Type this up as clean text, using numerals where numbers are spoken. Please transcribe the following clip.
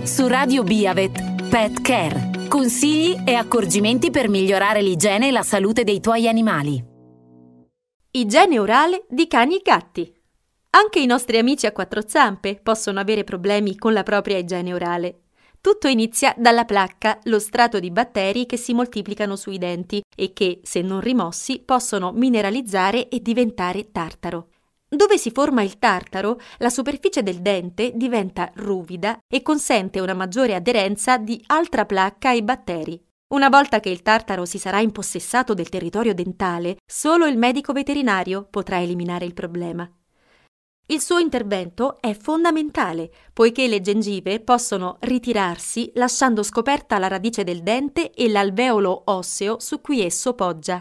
Su Radio Biavet, Pet Care. Consigli e accorgimenti per migliorare l'igiene e la salute dei tuoi animali. Igiene orale di cani e gatti. Anche i nostri amici a quattro zampe possono avere problemi con la propria igiene orale. Tutto inizia dalla placca, lo strato di batteri che si moltiplicano sui denti e che, se non rimossi, possono mineralizzare e diventare tartaro. Dove si forma il tartaro, la superficie del dente diventa ruvida e consente una maggiore aderenza di altra placca ai batteri. Una volta che il tartaro si sarà impossessato del territorio dentale, solo il medico veterinario potrà eliminare il problema. Il suo intervento è fondamentale, poiché le gengive possono ritirarsi lasciando scoperta la radice del dente e l'alveolo osseo su cui esso poggia.